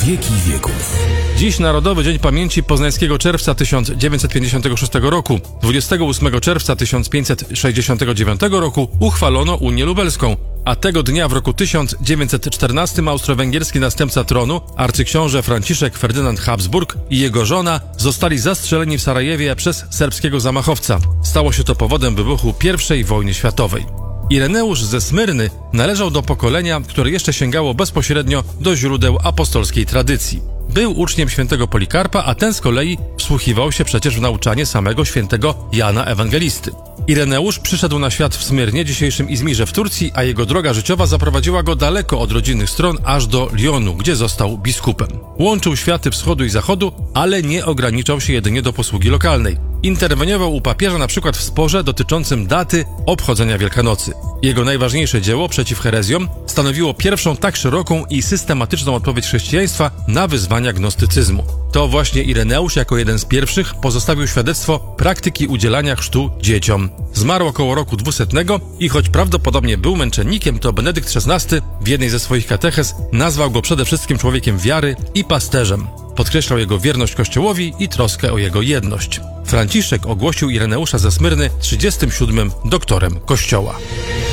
wieki wieków. Dziś Narodowy Dzień Pamięci Poznańskiego Czerwca 1956 roku. 28 czerwca 1569 roku uchwalono Unię Lubelską, a tego dnia w roku 1914 austro-węgierski następca tronu, arcyksiąże Franciszek Ferdynand Habsburg i jego żona zostali zastrzeleni w Sarajewie przez serbskiego zamachowca. Stało się to powodem wybuchu I wojny światowej. Ireneusz ze Smyrny należał do pokolenia, które jeszcze sięgało bezpośrednio do źródeł apostolskiej tradycji. Był uczniem świętego Polikarpa, a ten z kolei wsłuchiwał się przecież w nauczanie samego świętego Jana Ewangelisty. Ireneusz przyszedł na świat w Smyrnie, dzisiejszym Izmirze w Turcji, a jego droga życiowa zaprowadziła go daleko od rodzinnych stron aż do Lyonu, gdzie został biskupem. Łączył światy wschodu i zachodu, ale nie ograniczał się jedynie do posługi lokalnej. Interweniował u papieża na przykład w sporze dotyczącym daty obchodzenia Wielkanocy. Jego najważniejsze dzieło przeciw herezjom stanowiło pierwszą tak szeroką i systematyczną odpowiedź chrześcijaństwa na wyzwania gnostycyzmu. To właśnie Ireneusz jako jeden z pierwszych pozostawił świadectwo praktyki udzielania chrztu dzieciom. Zmarł około roku 200 i choć prawdopodobnie był męczennikiem, to Benedykt XVI w jednej ze swoich katechez nazwał go przede wszystkim człowiekiem wiary i pasterzem. Podkreślał jego wierność Kościołowi i troskę o jego jedność. Franciszek ogłosił Ireneusza ze Smyrny 37. doktorem Kościoła.